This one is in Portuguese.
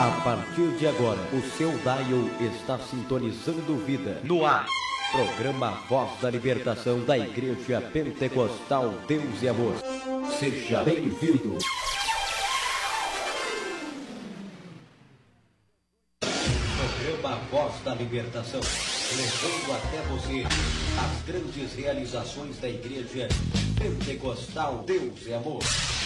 A partir de agora, o seu dial está sintonizando vida. No ar, programa Voz da Libertação da Igreja Pentecostal Deus e Amor. Seja bem-vindo. Programa Voz da Libertação, levando até você as grandes realizações da Igreja Pentecostal Deus e Amor.